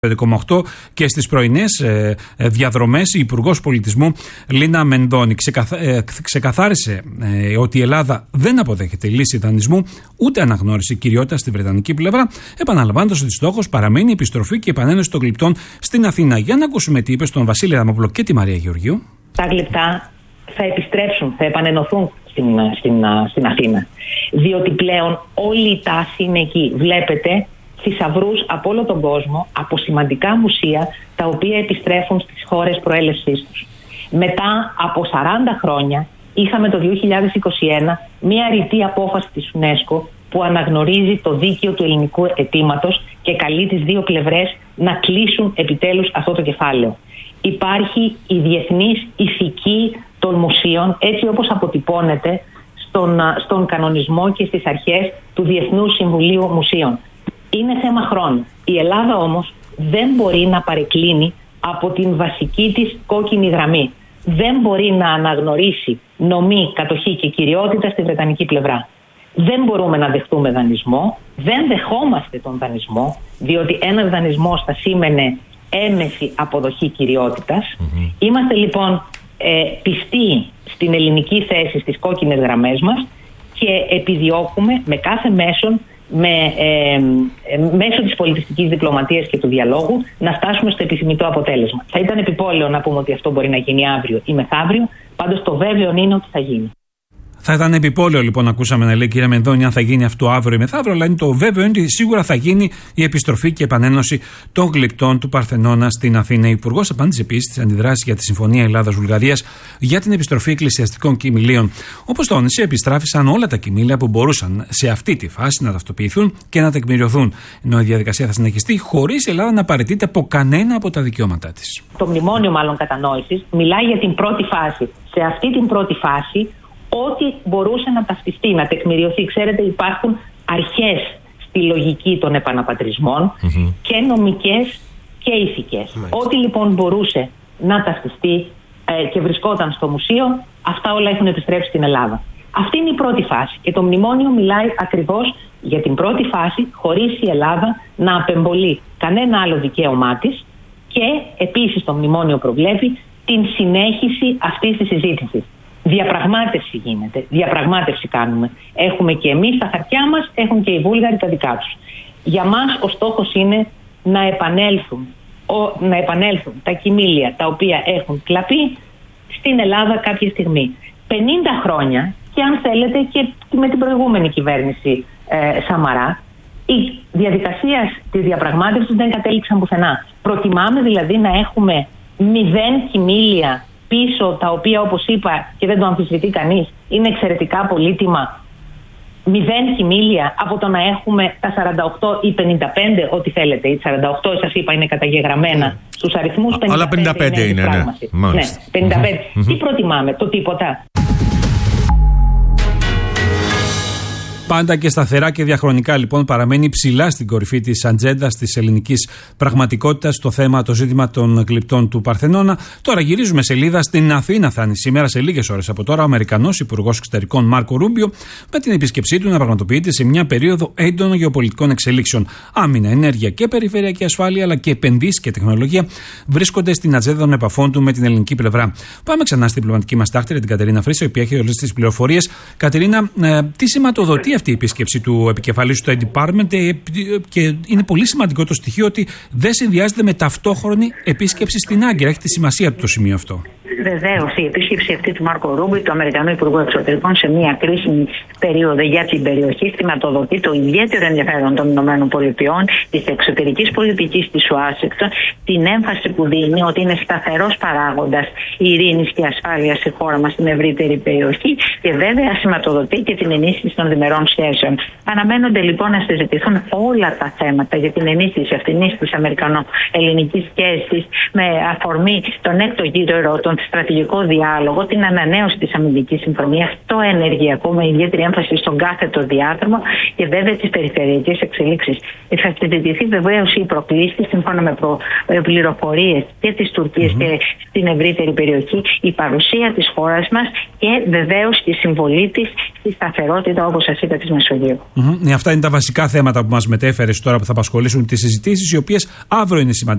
5,8 και στις πρωινές διαδρομές η Υπουργός Πολιτισμού Λίνα Μενδώνη ξεκαθάρισε ότι η Ελλάδα δεν αποδέχεται λύση δανεισμού ούτε αναγνώριση κυριότητα στη βρετανική πλευρά, επαναλαμβάνοντας ότι στόχος παραμένει η επιστροφή και η επανένωση των γλυπτών στην Αθήνα. Για να ακούσουμε τι είπε στον Βασίλη Αδαμόπουλο και τη Μαρία Γεωργίου. Τα γλυπτά θα επιστρέψουν, θα επανενωθούν στην Αθήνα. Διότι πλέον όλη η τάση είναι εκεί. Βλέπετε θησαυρούς από όλο τον κόσμο, από σημαντικά μουσεία, τα οποία επιστρέφουν στις χώρες προέλευσής τους. Μετά από 40 χρόνια είχαμε το 2021 μία ρητή απόφαση της UNESCO που αναγνωρίζει το δίκαιο του ελληνικού αιτήματος και καλεί τις δύο πλευρές να κλείσουν επιτέλους αυτό το κεφάλαιο. Υπάρχει η διεθνής ηθική των μουσείων, έτσι όπως αποτυπώνεται στον κανονισμό και στις αρχές του Διεθνούς Συμβουλίου Μουσείων. Είναι θέμα χρόνου. Η Ελλάδα όμως δεν μπορεί να παρεκκλίνει από την βασική της κόκκινη γραμμή. Δεν μπορεί να αναγνωρίσει νομή, κατοχή και κυριότητα στη βρετανική πλευρά. Δεν μπορούμε να δεχτούμε δανεισμό, δεν δεχόμαστε τον δανεισμό, διότι ένας δανεισμός θα σήμαινε έμεση αποδοχή κυριότητας. Είμαστε λοιπόν πιστοί στην ελληνική θέση, στις κόκκινες γραμμές μας και επιδιώκουμε με κάθε μέσον, μέσω της πολιτιστικής διπλωματίας και του διαλόγου, να φτάσουμε στο επιθυμητό αποτέλεσμα. Θα ήταν επιπόλαιο να πούμε ότι αυτό μπορεί να γίνει αύριο ή μεθαύριο, πάντως το βέβαιο είναι ότι θα γίνει. Θα ήταν επιπόλαιο λοιπόν, ακούσαμε να λέει η κυρία Μενδώνη, αν θα γίνει αυτό αύριο ή μεθαύριο, αλλά είναι το βέβαιο είναι ότι σίγουρα θα γίνει η επιστροφή και επανένωση των γλυπτών του Παρθενώνα στην Αθήνα. Η Υπουργός απάντησε επίσης στις αντιδράσεις για τη Συμφωνία Ελλάδας-Βουλγαρίας για την επιστροφή εκκλησιαστικών κοιμηλίων. Όπως τόνισε, επιστράφησαν όλα τα κοιμήλια που μπορούσαν σε αυτή τη φάση να ταυτοποιηθούν και να τεκμηριωθούν. Ενώ η διαδικασία θα συνεχιστεί χωρίς η Ελλάδα να παραιτείται από κανένα από τα δικαιώματά της. Το μνημόνιο, μάλλον κατανόησης, μιλάει για την πρώτη φάση. Σε αυτή την πρώτη φάση, ό,τι μπορούσε να ταυτιστεί, να τεκμηριωθεί. Ξέρετε, υπάρχουν αρχές στη λογική των επαναπατρισμών και νομικές και ηθικές. Ό,τι λοιπόν μπορούσε να ταυτιστεί και βρισκόταν στο μουσείο, αυτά όλα έχουν επιστρέψει στην Ελλάδα. Αυτή είναι η πρώτη φάση και το μνημόνιο μιλάει ακριβώς για την πρώτη φάση, χωρίς η Ελλάδα να απεμπολεί κανένα άλλο δικαίωμά της, και επίσης το μνημόνιο προβλέπει την συνέχιση αυτής της συζήτησης. Διαπραγμάτευση γίνεται, διαπραγμάτευση κάνουμε. Έχουμε και εμείς τα χαρτιά μας, έχουν και οι Βούλγαροι τα δικά τους. Για μας ο στόχος είναι να επανέλθουν τα κοιμήλια τα οποία έχουν κλαπεί στην Ελλάδα κάποια στιγμή. 50 χρόνια, και αν θέλετε και με την προηγούμενη κυβέρνηση Σαμαρά, η διαδικασία της διαπραγμάτευσης δεν κατέληξαν πουθενά. Προτιμάμε δηλαδή να έχουμε 0 κοιμήλια πίσω, τα οποία, όπως είπα και δεν το αμφισβητεί κανείς, είναι εξαιρετικά πολύτιμα, 0 κοιμήλια, από το να έχουμε τα 48 ή 55, ό,τι θέλετε. Οι 48, σας είπα, είναι καταγεγραμμένα στους αριθμούς, 55 αλλά 55 είναι, ναι, 55. Τι προτιμάμε, το τίποτα? Πάντα και σταθερά και διαχρονικά λοιπόν παραμένει ψηλά στην κορυφή της ατζέντας της ελληνικής πραγματικότητας το ζήτημα των γλυπτών του Παρθενώνα. Τώρα γυρίζουμε σελίδα. Στην Αθήνα θα είναι σήμερα, σε λίγες ώρες από τώρα, ο Αμερικανός Υπουργός Εξωτερικών Μάρκο Ρούμπιο, με την επίσκεψή του να πραγματοποιείται σε μια περίοδο έντονων γεωπολιτικών εξελίξεων. Άμυνα, ενέργεια και περιφερειακή ασφάλεια, αλλά και επενδύσεις και τεχνολογία βρίσκονται στην ατζέντα των επαφών του με την ελληνική πλευρά. Πάμε ξανά στην διπλωματική μας τάχτηρη, την Κατερίνα Φρύσα, η οποία έχει όλες τις πληροφορίες. Κατερίνα, τι σηματοδοτεί αυτή η επίσκεψη του επικεφαλής του State Department, και είναι πολύ σημαντικό το στοιχείο ότι δεν συνδυάζεται με ταυτόχρονη επίσκεψη στην Άγκυρα. Έχει τη σημασία του το σημείο αυτό. Βεβαίως, η επίσκεψη αυτή του Μάρκο Ρούμπιο, του Αμερικανού Υπουργού Εξωτερικών, σε μια κρίσιμη περίοδο για την περιοχή, σηματοδοτεί το ιδιαίτερο ενδιαφέρον των ΗΠΑ, τη εξωτερική πολιτική τη Ουάσιγκτον, την έμφαση που δίνει ότι είναι σταθερός παράγοντας ειρήνης και ασφάλειας στη χώρα μας, στην ευρύτερη περιοχή, και βέβαια σηματοδοτεί και την ενίσχυση των διμερών σχέσεων. Αναμένονται λοιπόν να συζητηθούν όλα τα θέματα για την ενίσχυση αυτής της αμερικανο-ελληνικής σχέσης, με αφορμή τον έκτο γύρο, τον στρατηγικό διάλογο, την ανανέωση της αμυντικής συμφωνίας, το ενεργειακό με ιδιαίτερη έμφαση στον κάθετο διάδρομο και βέβαια τις περιφερειακές εξελίξεις. Θα συζητηθεί βεβαίως οι προκλήσεις, σύμφωνα με πληροφορίες και της Τουρκίας και στην ευρύτερη περιοχή, η παρουσία της χώρας μας και βεβαίως η συμβολή της στη σταθερότητα, όπως σας είπα, της Μεσογείου. Αυτά είναι τα βασικά θέματα που μας μετέφερες τώρα, που θα απασχολήσουν τις συζητήσεις, οι οποίες αύριο είναι σημαντικές.